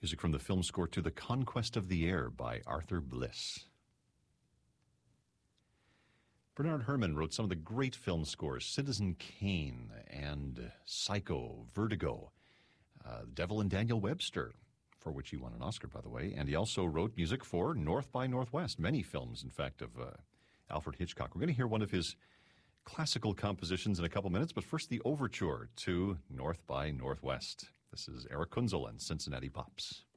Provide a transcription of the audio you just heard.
Music from the film score to The Conquest of the Air by Arthur Bliss. Bernard Herrmann wrote some of the great film scores, Citizen Kane and Psycho, Vertigo, The Devil and Daniel Webster, for which he won an Oscar, by the way. And he also wrote music for North by Northwest, many films, in fact, of Alfred Hitchcock. We're going to hear one of his classical compositions in a couple minutes, but first the overture to North by Northwest. This is Eric Kunzel and Cincinnati Pops.